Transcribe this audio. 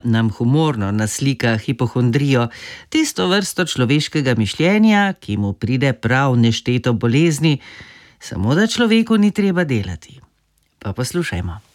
nam humorno naslika hipohondrijo, tisto vrsto človeškega mišljenja, ki mu pride prav nešteto bolezni, samo da človeku ni treba delati. Pa poslušajmo.